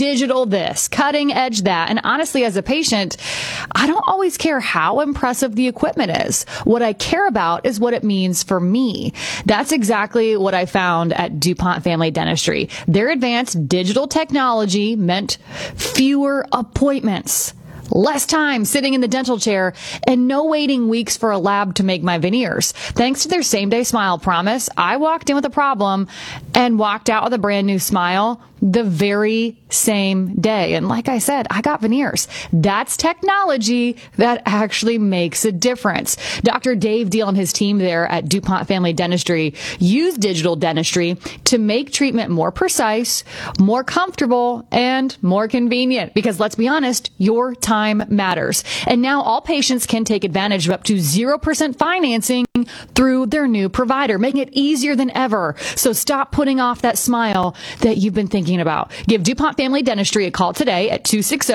digital this, cutting edge that. And honestly, as a patient, I don't always care how impressive the equipment is. What I care about is what it means for me. That's exactly what I found at DuPont Family Dentistry. Their advanced digital technology meant fewer appointments, less time sitting in the dental chair, and no waiting weeks for a lab to make my veneers. Thanks to their same-day smile promise, I walked in with a problem and walked out with a brand new smile the very same day. And like I said, I got veneers. That's technology that actually makes a difference. Dr. Dave Deal and his team there at DuPont Family Dentistry use digital dentistry to make treatment more precise, more comfortable, and more convenient. Because let's be honest, your time matters. And now all patients can take advantage of up to 0% financing through their new provider, making it easier than ever. So stop putting off that smile that you've been thinking about. Give DuPont Family Dentistry a call today at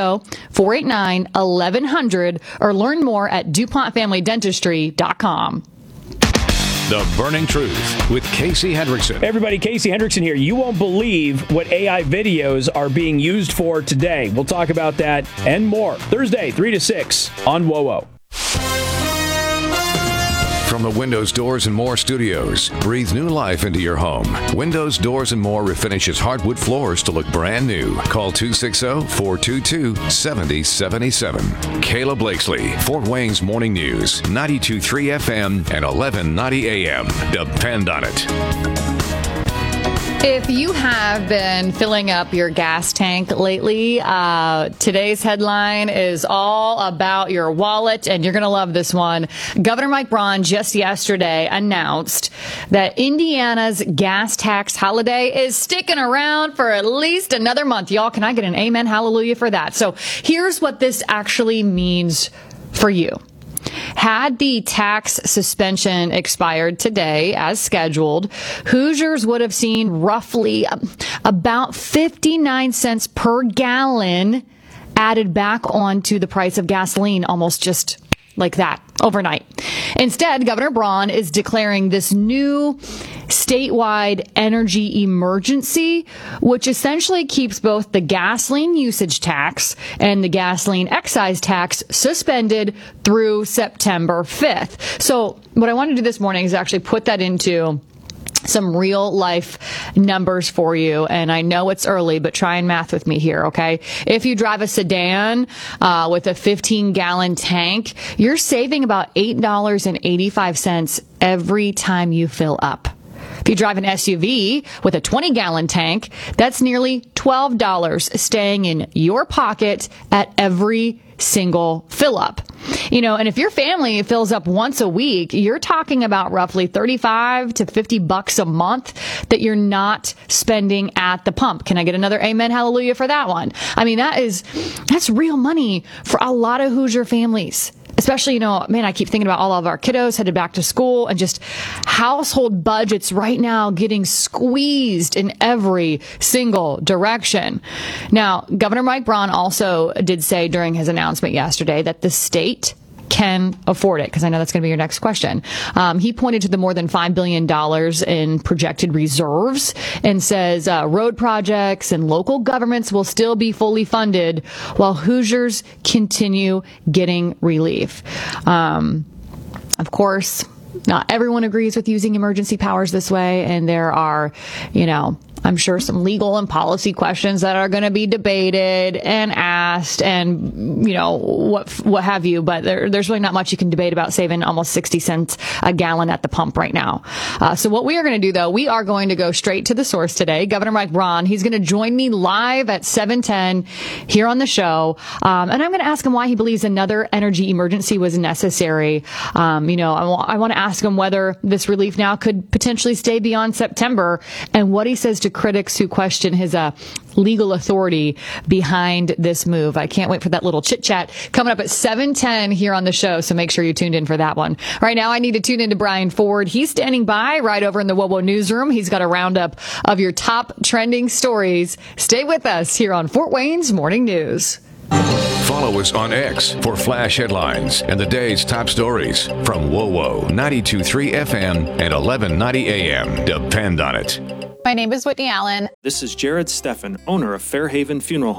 260-489-1100 or learn more at DuPontFamilyDentistry.com. The Burning Truth with Casey Hendrickson. Hey everybody, Casey Hendrickson here. You won't believe what AI videos are being used for today. We'll talk about that and more. Thursday, 3 to 6 on WOWO. From the Windows, Doors, and More studios, breathe new life into your home. Windows, Doors, and More refinishes hardwood floors to look brand new. Call 260-422-7077. Kayla Blakesley, Fort Wayne's Morning News, 92.3 FM and 1190 AM. Depend on it. If you have been filling up your gas tank lately, today's headline is all about your wallet, and you're going to love this one. Governor Mike Braun just yesterday announced that Indiana's gas tax holiday is sticking around for at least another month. Y'all, can I get an amen, hallelujah for that? So here's what this actually means for you. Had the tax suspension expired today as scheduled, Hoosiers would have seen roughly about 59 cents per gallon added back onto the price of gasoline, almost just like that overnight. Instead, Governor Braun is declaring this new statewide energy emergency, which essentially keeps both the gasoline usage tax and the gasoline excise tax suspended through September 5th. So what I want to do this morning is actually put that into some real life numbers for you. And I know it's early, but try and math with me here, okay? If you drive a sedan with a 15-gallon tank, you're saving about $8.85 every time you fill up. If you drive an SUV with a 20-gallon tank, that's nearly $12 staying in your pocket at every single fill up. You know, and if your family fills up once a week, you're talking about roughly $35 to $50 a month that you're not spending at the pump. Can I get another amen, hallelujah for that one? I mean, that's real money for a lot of Hoosier families. Especially, you know, man, I keep thinking about all of our kiddos headed back to school and just household budgets right now getting squeezed in every single direction. Now, Governor Mike Braun also did say during his announcement yesterday that the state can afford it, because I know that's going to be your next question. He pointed to the more than $5 billion in projected reserves and says road projects and local governments will still be fully funded while Hoosiers continue getting relief. Of course, not everyone agrees with using emergency powers this way, and there are, you know, I'm sure some legal and policy questions that are going to be debated and asked and, you know, what have you. But there's really not much you can debate about saving almost 60 cents a gallon at the pump right now. So what we are going to do, though, we are going to go straight to the source today. Governor Mike Braun, he's going to join me live at 7:10 here on the show. And I'm going to ask him why he believes another energy emergency was necessary. You know, I want to ask him whether this relief now could potentially stay beyond September and what he says to critics who question his legal authority behind this move. I can't wait for that little chit chat coming up at 7:10 here on the show. So make sure you tuned in for that one. Right now, I need to tune in to Brian Ford. He's standing by right over in the WOWO newsroom. He's got a roundup of your top trending stories. Stay with us here on Fort Wayne's Morning News. Follow us on X for flash headlines and the day's top stories from WOWO 92.3 FM and 1190 AM. Depend on it. My name is Whitney Allen. This is Jared Steffen, owner of Fairhaven Funeral